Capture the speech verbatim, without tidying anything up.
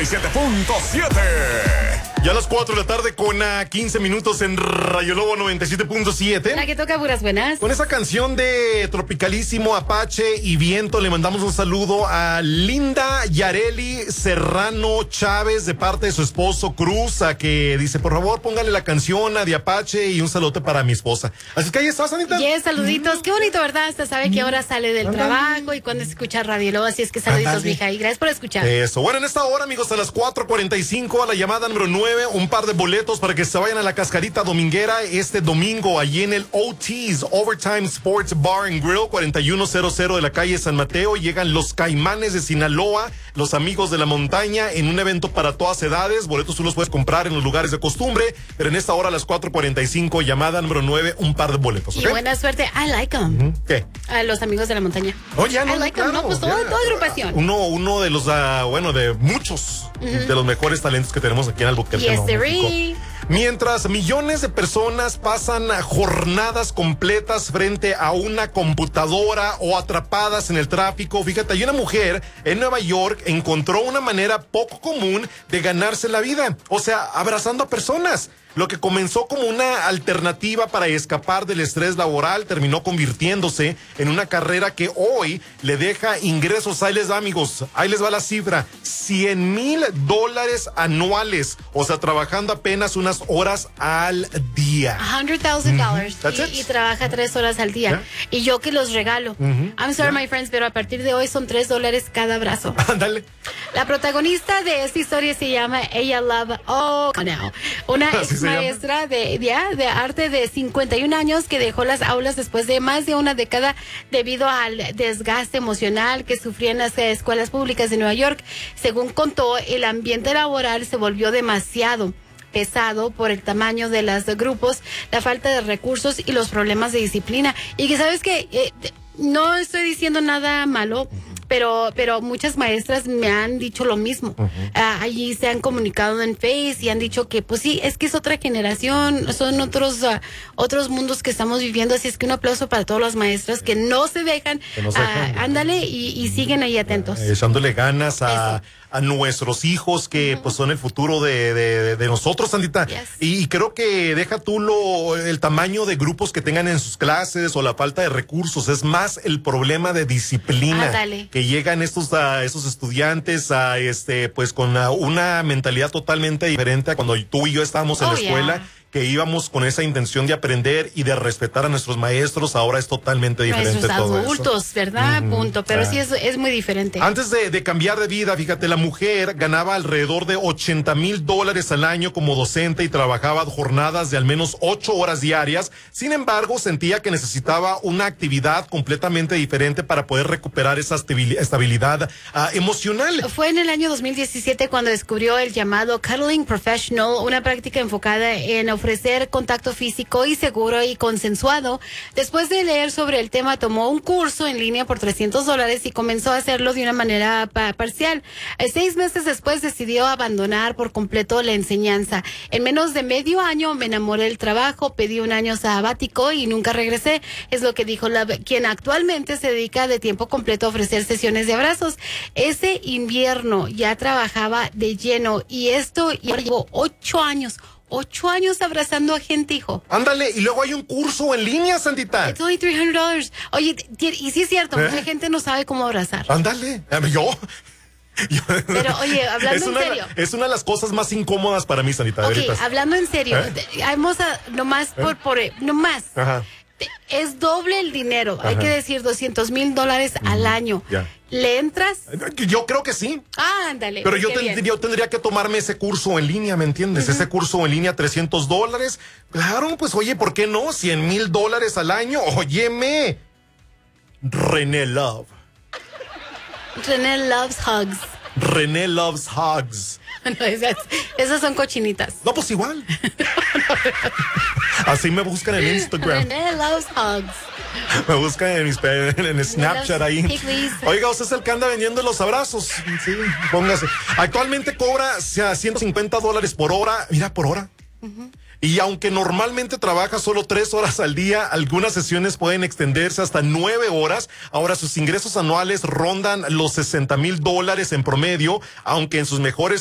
y siete punto siete. Ya a las cuatro de la tarde con uh, quince minutos en Rayo Lobo noventa y siete punto siete. La que toca puras buenas. Con esa canción de Tropicalísimo, Apache y Viento, le mandamos un saludo a Linda Yareli Serrano Chávez de parte de su esposo Cruz, a que dice, por favor, póngale la canción a de Apache y un saludote para mi esposa. Así que ahí estás, Anita. Yes, saluditos. Mm. Qué bonito, ¿verdad? Hasta sabe que ahora sale del Andale. trabajo y cuando escucha Radio Lobo. Así es que saluditos, Andale. mija. Y gracias por escuchar. Eso. Bueno, en esta hora, amigos, a las cuatro cuarenta y cinco, a la llamada número nueve, un par de boletos para que se vayan a la Cascarita Dominguera este domingo, allí en el O T's, Overtime Sports Bar and Grill, cuarenta y uno cero cero de la calle San Mateo. Llegan los Caimanes de Sinaloa, los amigos de la montaña, en un evento para todas edades. Boletos tú los puedes comprar en los lugares de costumbre, pero en esta hora, a las cuatro cuarenta y cinco, llamada número nueve, un par de boletos. ¿Okay? Y buena suerte. I like them. Uh-huh. ¿Qué? A los amigos de la montaña. Oh, ya, no, I like claro, them. No, pues toda, toda agrupación. Uno, uno de los, uh, bueno, de muchos, uh-huh. de los mejores talentos que tenemos aquí en Albuquerque. Yes, ¿no? siree. Mientras millones de personas pasan jornadas completas frente a una computadora o atrapadas en el tráfico, fíjate, hay una mujer en Nueva York encontró una manera poco común de ganarse la vida, o sea, abrazando a personas. Lo que comenzó como una alternativa para escapar del estrés laboral terminó convirtiéndose en una carrera que hoy le deja ingresos. Ahí les va, amigos, ahí les va la cifra, cien mil dólares anuales, o sea, trabajando apenas unas horas al día. one hundred thousand dollars. Mm-hmm. y, y trabaja tres horas al día. Yeah. Y yo que los regalo. Mm-hmm. I'm sorry, yeah. my friends, pero a partir de hoy son tres dólares cada brazo. Ándale. La protagonista de esta historia se llama Ella Love. Oh, no. Una ex maestra de, de, de arte de cincuenta y un años que dejó las aulas después de más de una década debido al desgaste emocional que sufría en las escuelas públicas de Nueva York. Según contó, el ambiente laboral se volvió demasiado pesado por el tamaño de los grupos, la falta de recursos y los problemas de disciplina. Y que sabes que eh, no estoy diciendo nada malo, pero pero muchas maestras me han dicho lo mismo. Uh-huh. Uh, allí se han comunicado en Face y han dicho que pues sí, es que es otra generación, son otros uh, otros mundos que estamos viviendo, así es que un aplauso para todas las maestras que no se dejan, que no se dejan. Uh, ándale y, y siguen ahí atentos. Uh, echándole ganas a, a nuestros hijos que uh-huh. pues son el futuro de, de, de nosotros, Sandita. Yes. Y, y creo que deja tú lo, el tamaño de grupos que tengan en sus clases o la falta de recursos, es más el problema de disciplina. Ándale. Que llegan estos a estos estudiantes a este pues con a una mentalidad totalmente diferente a cuando tú y yo estábamos en oh, la escuela. Yeah. Que íbamos con esa intención de aprender y de respetar a nuestros maestros, ahora es totalmente diferente nuestros todo adultos, eso. ¿verdad? Uh-huh. Punto. Pero ah. sí es, es muy diferente. Antes de, de cambiar de vida, fíjate, la mujer ganaba alrededor de ochenta mil dólares al año como docente y trabajaba jornadas de al menos ocho horas diarias. Sin embargo, sentía que necesitaba una actividad completamente diferente para poder recuperar esa estabilidad uh, emocional. Fue en el año dos mil diecisiete cuando descubrió el llamado Cuddling Professional, una práctica enfocada en ofrecer contacto físico y seguro y consensuado. Después de leer sobre el tema, tomó un curso en línea por trescientos dólares y comenzó a hacerlo de una manera pa- parcial. Eh, seis meses después decidió abandonar por completo la enseñanza. En menos de medio año me enamoré del trabajo, pedí un año sabático y nunca regresé. Es lo que dijo la, quien actualmente se dedica de tiempo completo a ofrecer sesiones de abrazos. Ese invierno ya trabajaba de lleno y esto y ahora llevo ocho años. Ocho años abrazando a gente, hijo. Ándale, y luego hay un curso en línea, Sandita. It's only three hundred dollars. Oye, t- y sí es cierto, ¿Eh? mucha gente no sabe cómo abrazar. Ándale, yo... Yo, pero oye, hablando es en una, serio, es una de las cosas más incómodas para mí, Sandita. Ok, veritas. hablando en serio, ¿Eh? vamos a, nomás ¿Eh? por, por, nomás, Ajá. es doble el dinero, Ajá. hay que decir doscientos mil dólares mm, al año. Ya. ¿Le entras? Yo creo que sí. Ah, ándale. Pero yo, ten, yo tendría que tomarme ese curso en línea, ¿me entiendes? Uh-huh. Ese curso en línea, trescientos dólares. Claro, pues oye, ¿por qué no? cien mil dólares al año. Óyeme. René Love. René loves hugs. René loves hugs. No, esas, esas son cochinitas. No, pues igual. Así me buscan en Instagram. René loves hugs. Me buscan en, mis, en, en Snapchat ahí. Oiga, usted es el que anda vendiendo los abrazos. Sí, póngase. Actualmente cobra ciento cincuenta dólares por hora. Mira, por hora. Uh-huh. Y aunque normalmente trabaja solo tres horas al día, algunas sesiones pueden extenderse hasta nueve horas. Ahora sus ingresos anuales rondan los sesenta mil dólares en promedio, aunque en sus mejores